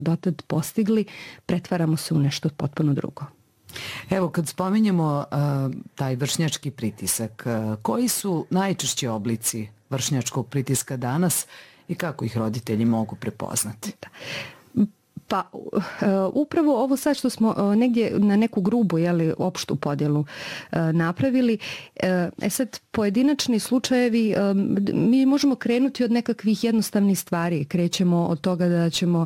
dotad postigli, pretvaramo se u nešto potpuno drugo. Evo, kad spominjemo taj vršnjački pritisak, koji su najčešći oblici vršnjačkog pritiska danas i kako ih roditelji mogu prepoznati? Pa upravo ovo sad što smo negdje na neku grubu, opštu podjelu napravili, sad pojedinačni slučajevi, mi možemo krenuti od nekakvih jednostavnih stvari. Krećemo od toga da ćemo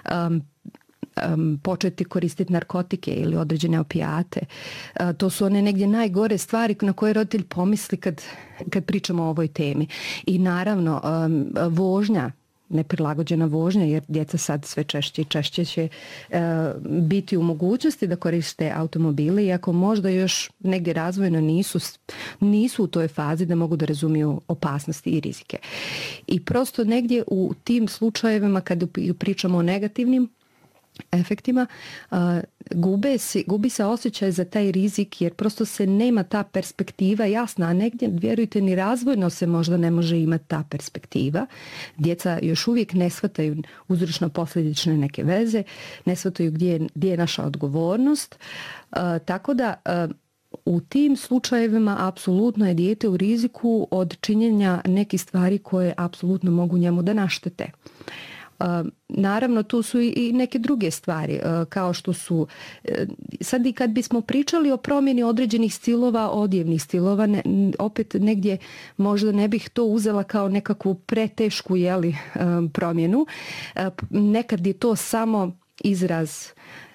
početi koristiti narkotike ili određene opijate. To su one negdje najgore stvari na koje roditelj pomisli kad pričamo o ovoj temi. I naravno, vožnja, neprilagođena vožnja, jer djeca sad sve češće i češće će biti u mogućnosti da koriste automobile, iako možda još negdje razvojno nisu u toj fazi da mogu da razumiju opasnosti i rizike. I prosto negdje u tim slučajevima kada pričamo o negativnim efektima, gubi se osjećaj za taj rizik, jer prosto se nema ta perspektiva jasna, a negdje, vjerujte, ni razvojno se možda ne može imati ta perspektiva. Djeca još uvijek ne shvataju uzročno-posljedične neke veze, ne shvataju gdje je naša odgovornost, tako da u tim slučajevima apsolutno je dijete u riziku od činjenja nekih stvari koje apsolutno mogu njemu da naštete. Naravno, tu su i neke druge stvari, kao što su, sad i kad bismo pričali o promjeni određenih stilova, odjevnih stilova, opet negdje možda ne bih to uzela kao nekakvu pretešku promjenu. Nekad je to samo izraz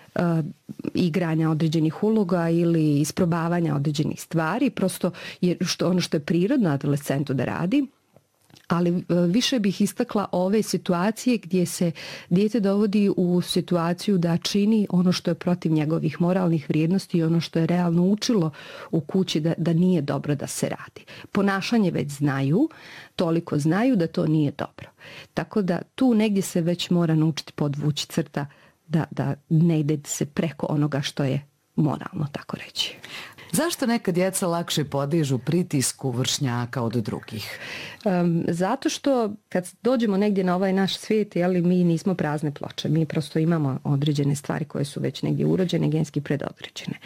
igranja određenih uloga ili isprobavanja određenih stvari, prosto ono što je prirodno adolescentu da radi. Ali više bih istakla ove situacije gdje se dijete dovodi u situaciju da čini ono što je protiv njegovih moralnih vrijednosti i ono što je realno učilo u kući da nije dobro da se radi. Ponašanje već znaju, toliko znaju da to nije dobro. Tako da tu negdje se već mora naučiti podvući crta da ne ide se preko onoga što je moralno, tako reći. Zašto neka djeca lakše podižu pritisku vršnjaka od drugih? Zato što kad dođemo negdje na ovaj naš svijet, mi nismo prazne ploče. Mi prosto imamo određene stvari koje su već negdje urođene, genski predodređene.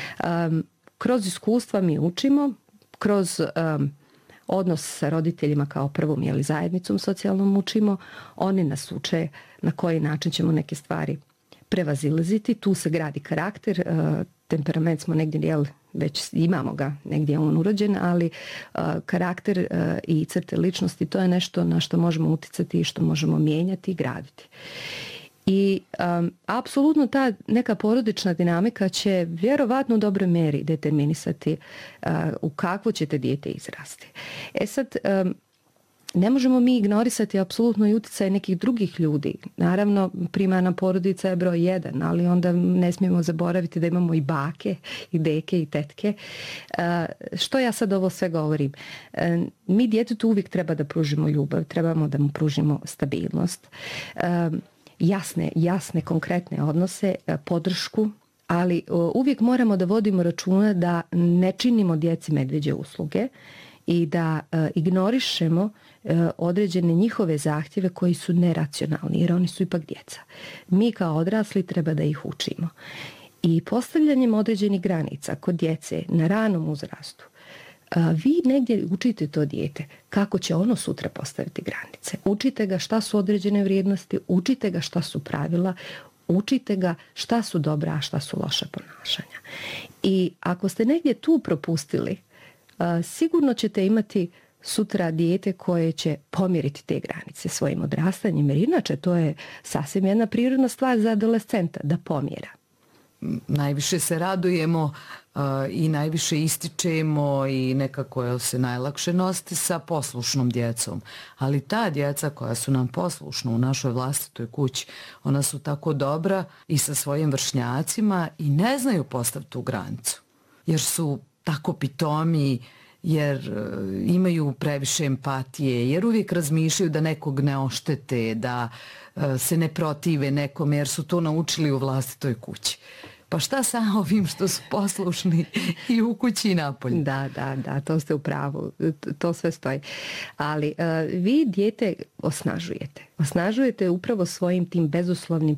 Kroz iskustva mi učimo, kroz odnos sa roditeljima kao prvom zajednicom socijalnom učimo. Oni nas uče na koji način ćemo neke stvari prevazilaziti. Tu se gradi karakter, temperament smo negdje već imamo ga, negdje je on urođen, ali karakter i crte ličnosti, to je nešto na što možemo uticati i što možemo mijenjati i graditi. I apsolutno ta neka porodična dinamika će vjerovatno u dobroj mjeri determinisati u kakvo ćete dijete izrasti. Sad, ne možemo mi ignorisati apsolutno i utjecaj nekih drugih ljudi. Naravno, primarna porodica je broj 1, ali onda ne smijemo zaboraviti da imamo i bake, i deke, i tetke. Što ja sad ovo sve govorim? Mi djetetu uvijek treba da pružimo ljubav, trebamo da mu pružimo stabilnost, jasne, konkretne odnose, podršku, ali uvijek moramo da vodimo računa da ne činimo djeci medvjeđe usluge i da ignorišemo određene njihove zahtjeve koji su neracionalni, jer oni su ipak djeca. Mi kao odrasli treba da ih učimo. I postavljanjem određenih granica kod djece na ranom uzrastu, vi negdje učite to dijete kako će ono sutra postaviti granice. Učite ga šta su određene vrijednosti, učite ga šta su pravila, učite ga šta su dobra, a šta su loša ponašanja. I ako ste negdje tu propustili, sigurno ćete imati sutra dijete koje će pomjeriti te granice svojim odrastanjem, jer inače to je sasvim jedna prirodna stvar za adolescenta, da pomjera. Najviše se radujemo i najviše ističemo i nekako se najlakše nositi sa poslušnom djecom. Ali ta djeca koja su nam poslušna u našoj vlastitoj kući, ona su tako dobra i sa svojim vršnjacima i ne znaju postaviti tu granicu. Jer su tako pitomi, jer imaju previše empatije, jer uvijek razmišljaju da nekog ne oštete, da se ne protive nekome, jer su to naučili u vlastitoj kući. Pa šta sa ovim što su poslušni i u kući i napolju? Da, to ste u pravu, to sve stoji. Ali vi dijete osnažujete upravo svojim tim bezuslovnim